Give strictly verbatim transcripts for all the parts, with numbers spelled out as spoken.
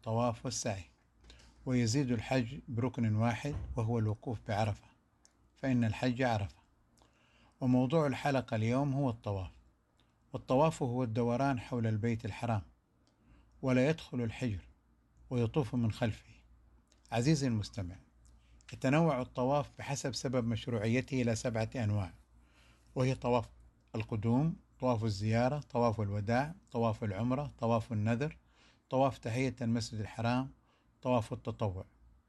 الطواف والسعي. ويزيد الحج بركن واحد وهو الوقوف بعرفة، فإن الحج عرفة. وموضوع الحلقة اليوم هو الطواف. والطواف هو الدوران حول البيت الحرام، ولا يدخل الحجر ويطوف من خلفه. عزيزي المستمع، يتنوع الطواف بحسب سبب مشروعيته إلى سبعة أنواع، وهي طواف القدوم، طواف الزيارة، طواف الوداع، طواف العمرة، طواف النذر، طواف تحية المسجد الحرام، طواف التطوع.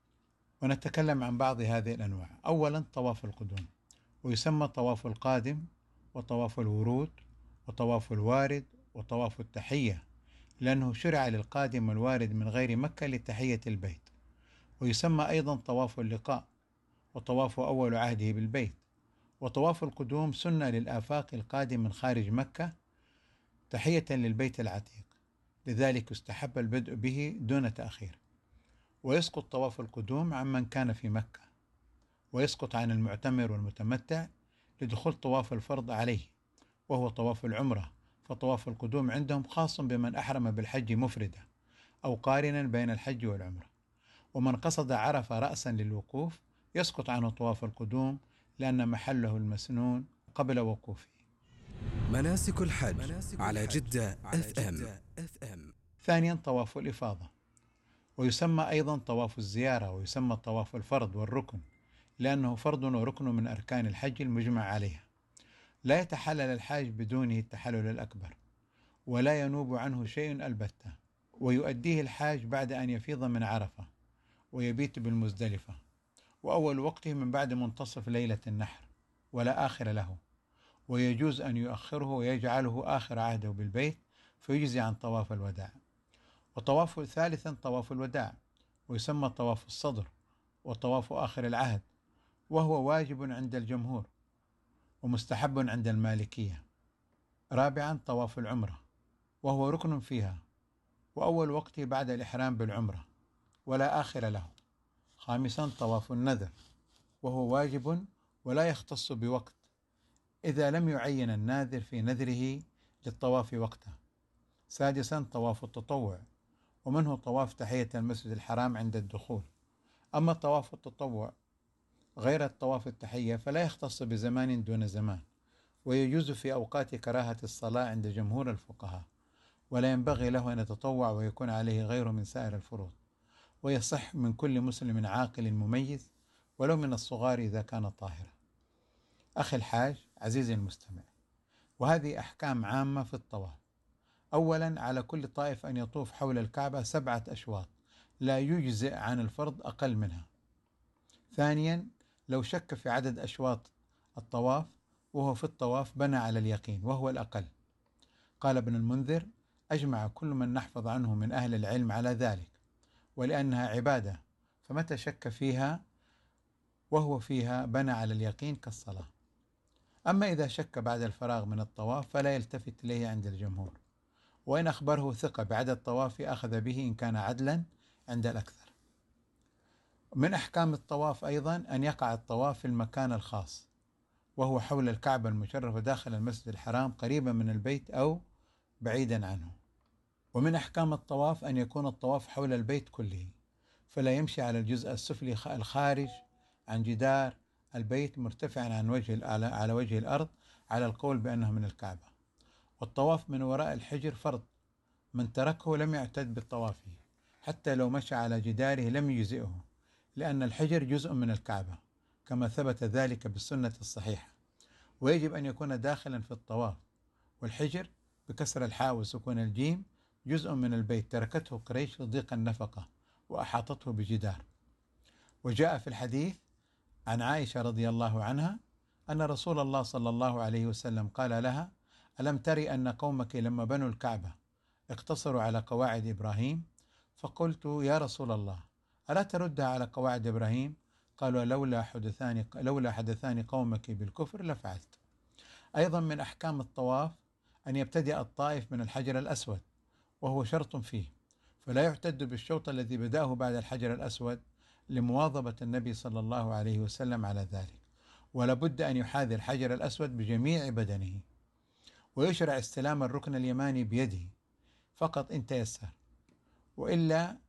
ونتكلم عن بعض هذه الأنواع. أولا طواف القدوم، ويسمى طواف القادم، وطواف الورود، وطواف الوارد، وطواف التحية، لأنه شرع للقادم والوارد من غير مكة لتحية البيت. ويسمى أيضا طواف اللقاء، وطواف أول عهده بالبيت. وطواف القدوم سنة للآفاق القادم من خارج مكة تحية للبيت العتيق، لذلك استحب البدء به دون تأخير. ويسقط طواف القدوم عن من كان في مكة، ويسقط عن المعتمر والمتمتع لدخول طواف الفرض عليه، وهو طواف العمرة. فطواف القدوم عندهم خاص بمن أحرم بالحج مفردة أو قارنا بين الحج والعمرة. ومن قصد عرفة رأسا للوقوف يسقط عنه طواف القدوم، لأن محله المسنون قبل وقوفه. مناسك الحج على جدة اف ام. ثانيا طواف الإفاضة، ويسمى أيضا طواف الزيارة، ويسمى طواف الفرض والركن، لأنه فرض وركن من أركان الحج المجمع عليها. لا يتحلل الحاج بدونه التحلل الأكبر، ولا ينوب عنه شيء البتة. ويؤديه الحاج بعد أن يفيض من عرفة ويبيت بالمزدلفة، وأول وقته من بعد منتصف ليلة النحر، ولا آخر له. ويجوز أن يؤخره ويجعله آخر عهده بالبيت، فيجزي عن طواف الوداع. وطواف ثالثا طواف الوداع، ويسمى طواف الصدر، وطواف آخر العهد، وهو واجب عند الجمهور ومستحب عند المالكية. رابعا طواف العمرة، وهو ركن فيها، وأول وقته بعد الإحرام بالعمرة، ولا آخر له. خامسا طواف النذر، وهو واجب ولا يختص بوقت إذا لم يعين الناذر في نذره للطواف وقته. سادسا طواف التطوع، ومنه طواف تحية المسجد الحرام عند الدخول. أما طواف التطوع غير الطواف التحية فلا يختص بزمان دون زمان، ويجوز في أوقات كراهة الصلاة عند جمهور الفقهاء، ولا ينبغي له أن يتطوع ويكون عليه غيره من سائر الفروض. ويصح من كل مسلم عاقل مميز، ولو من الصغار إذا كان طاهرا. أخي الحاج، عزيزي المستمع، وهذه أحكام عامة في الطواف. أولا على كل طائف أن يطوف حول الكعبة سبعة أشواط، لا يجزئ عن الفرض أقل منها. ثانيا لو شك في عدد أشواط الطواف وهو في الطواف بنى على اليقين وهو الأقل. قال ابن المنذر: أجمع كل من نحفظ عنه من أهل العلم على ذلك، ولأنها عبادة، فمتى شك فيها وهو فيها بنى على اليقين كالصلاة. أما إذا شك بعد الفراغ من الطواف فلا يلتفت إليه عند الجمهور، وإن أخبره ثقة بعدد الطواف أخذ به إن كان عدلا عند الأكثر. من أحكام الطواف أيضا أن يقع الطواف في المكان الخاص، وهو حول الكعبة المشرفة داخل المسجد الحرام قريبا من البيت أو بعيدا عنه. ومن أحكام الطواف أن يكون الطواف حول البيت كله، فلا يمشي على الجزء السفلي الخارج عن جدار البيت مرتفعا عن وجه على وجه الأرض، على القول بأنه من الكعبة. والطواف من وراء الحجر فرض، من تركه لم يعتد بالطواف، حتى لو مشى على جداره لم يجزئه، لأن الحجر جزء من الكعبة كما ثبت ذلك بالسنة الصحيحة. ويجب أن يكون داخلا في الطواف. والحجر بكسر الحاء وسكون الجيم جزء من البيت تركته قريش لضيق النفقة وأحاطته بجدار. وجاء في الحديث عن عائشة رضي الله عنها أن رسول الله صلى الله عليه وسلم قال لها: ألم تري أن قومك لما بنوا الكعبة اقتصروا على قواعد إبراهيم؟ فقلت: يا رسول الله، ألا تردها على قواعد إبراهيم؟ قالوا: لولا حدثان لولا حدثان قومك بالكفر لفعلت. أيضا من أحكام الطواف أن يبتدئ الطائف من الحجر الأسود، وهو شرط فيه، فلا يعتد بالشوط الذي بدأه بعد الحجر الأسود لمواظبة النبي صلى الله عليه وسلم على ذلك، ولا بد أن يحاذي الحجر الأسود بجميع بدنه. ويشرع استلام الركن اليماني بيده فقط إن تيسر، وإلا